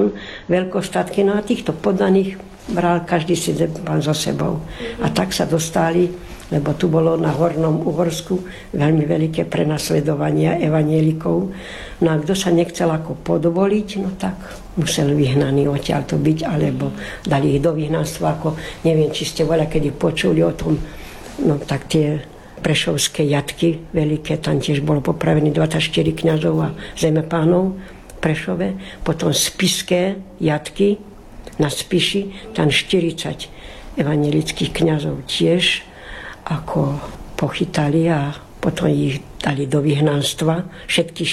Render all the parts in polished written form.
pán veľkostatky, no a týchto poddaných bral každý si pán so sebou. A tak sa dostali, lebo tu bolo na Hornom Uhorsku veľmi veľké prenasledovania evanjelikov. No a kto sa nechcel ako podvoliť, no tak musel vyhnaný odtiaľto byť, alebo dali ich do vyhnanstva, ako neviem, či ste voľa kedy počuli o tom, no tak tie prešovské jatky veľké, tam tiež bolo popravený 24 kňazov a zemepánov v Prešove, potom spišské jatky na Spiši, tam 40 evanjelických kňazov tiež ako pochytali a potom ich dali do vyhnanstva, všetkých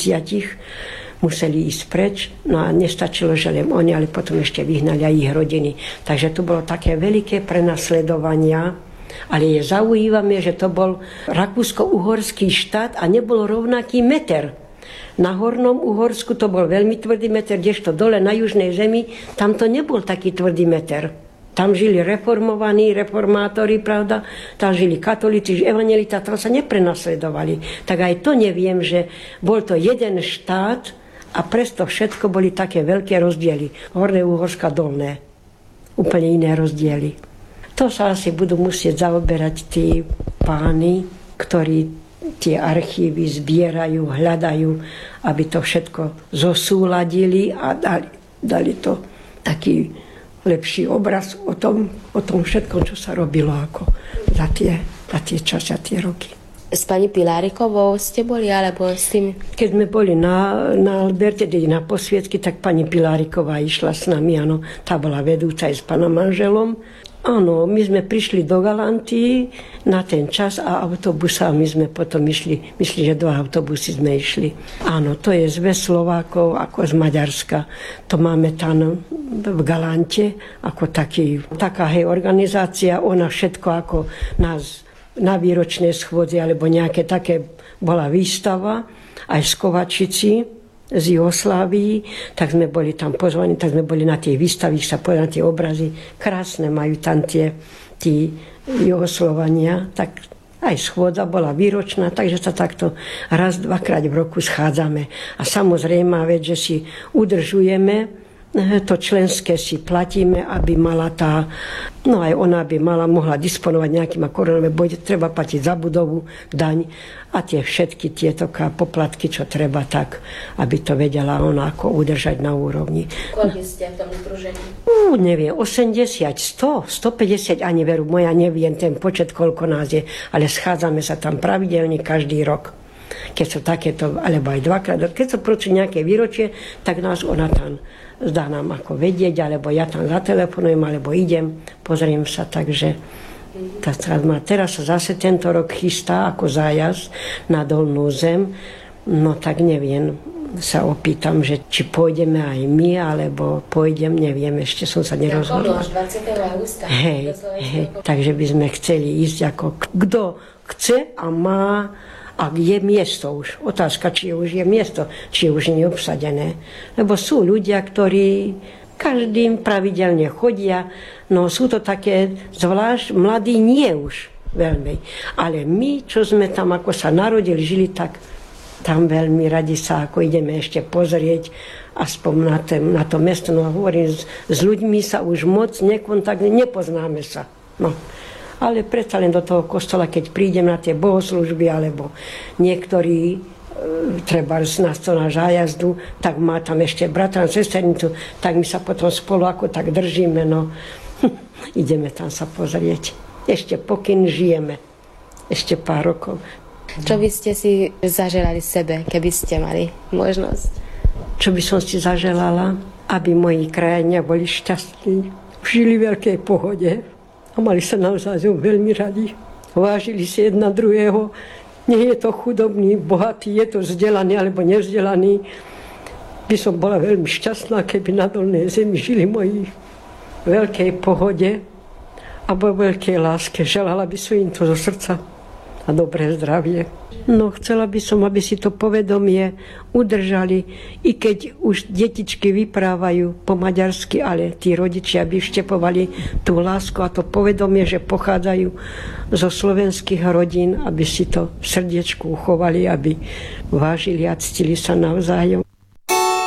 40 museli ísť preč, no a nestačilo, že len oni, ale potom ešte vyhnali aj ich rodiny. Takže tu bolo také veľké prenasledovania, ale je zaujímavé, že to bol rakúsko-uhorský štát a nebol rovnaký meter. Na Hornom Uhorsku to bol veľmi tvrdý meter, kdežto dole na južnej zemi, tam to nebol taký tvrdý meter. Tam žili reformovaní, reformátori, pravda, tam žili katolíci, evanjelita, tam sa neprenasledovali. Tak aj to neviem, že bol to jeden štát a presto všetko boli také veľké rozdiely. Horné Uhorsko, dolné. Úplne iné rozdiely. To sa asi budú musieť zaoberať tí páni, ktorí tie archívy zbierajú, hľadajú, aby to všetko zosúladili a dali to taký lepší obraz o tom všetkom, čo sa robilo ako za tie časy a tie roky. S pani Pilárikovou ste boli, alebo s tým? Keď sme boli na Alberte, na posvietky, tak pani Piláriková išla s nami, áno, tá bola vedúca aj s pánom manželom. Áno, my sme prišli do Galantii na ten čas a autobusami sme potom išli. Myslím, že 2 autobusy sme išli. Áno, to je Zväz Slovákov ako z Maďarska. To máme tam v Galante ako taká organizácia. Ona všetko ako nás na výročnej schôdzi alebo nejaké také bola výstava aj z Kovačici z Jugoslávii, tak sme boli tam pozvaní, tak sme boli na tie výstavy, sa povedali na tie obrazy. Krásne majú tam tí Jugoslovania, tak aj schôdza bola výročná, takže sa takto raz, 2-krát v roku schádzame. A samozrejme vec, že si udržujeme, to členské si platíme, aby mala no aj ona by mohla disponovať nejakým koronami, bude treba platiť za budovu, daň a tie všetky tieto poplatky, čo treba tak, aby to vedela ona ako udržať na úrovni. Koľko ste v tom udružení? Neviem, 80, 100, 150, ani veru moja neviem ten počet, koľko nás je, ale schádzame sa tam pravidelne každý rok. Keď sú takéto, alebo aj 2-krát, keď sú proti nejaké výročie, tak nás ona tam zdá nám ako vedieť, alebo ja tam zatelefonujem, alebo idem, pozriem sa, takže teraz sa zase tento rok chystá ako zájazd na Dolnú Zem, no tak neviem, sa opýtam, že či pôjdeme aj my, alebo pôjdem, neviem, ešte som sa nerozhodla. 20. augusta. Hej, takže by sme chceli ísť ako kto chce a má. Ak je miesto už. Otázka, či už je miesto, či už nie je obsadené. Lebo sú ľudia, ktorí každým pravidelne chodia, no sú to také zvlášť mladí, nie už veľmi. Ale my, čo sme tam ako sa narodili, žili, tak tam veľmi radi sa ako ideme ešte pozrieť aspoň na to mesto. No hovorím, s ľuďmi sa už moc nepoznáme sa. No. Ale predsa len do toho kostola, keď prídem na tie bohoslúžby, alebo niektorí treba na zájazdu, tak má tam ešte bratra, sesternicu, tak my sa potom spolu ako tak držíme, no ideme tam sa pozrieť. Ešte pokým žijeme, ešte pár rokov. Čo by ste si zaželali sebe, keby ste mali možnosť? Čo by som si zaželala? Aby moji krajania boli šťastní, žili v veľkej pohode. A mali sa navzájom veľmi radi. Vážili si jedna druhého. Nie je to chudobný, bohatý, je to vzdelaný alebo nevzdelaný. By som bola veľmi šťastná, keby na Dolnej Zemi žili moji v veľkej pohode a vo veľkej láske. Želala by som im to zo srdca a dobré zdravie. No, chcela by som, aby si to povedomie udržali, i keď už detičky vyprávajú po maďarsky, ale tí rodičia by vštepovali tú lásku a to povedomie, že pochádzajú zo slovenských rodín, aby si to v srdiečku uchovali, aby vážili a ctili sa navzájom.